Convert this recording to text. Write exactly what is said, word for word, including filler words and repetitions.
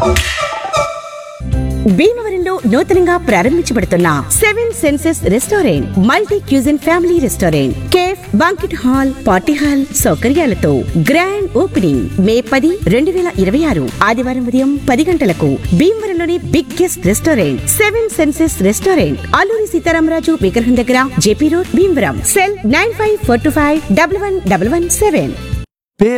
భీమవరంలో నూతనంగా ప్రారంభించబడుతున్న seven senses restaurant multi cuisine family restaurant cafe banquet hall party hall సౌకర్యాలతో grand opening మే పది రెండు వేల ఇరవై ఆరు ఆదివారం ఉదయం పది గంటలకు. భీమవరంలోని biggest restaurant seven senses restaurant Alluri Sitaramaraju విగ్రహం దగ్గర JP road Bhimavaram. Cell nine five four two five double one double one seven.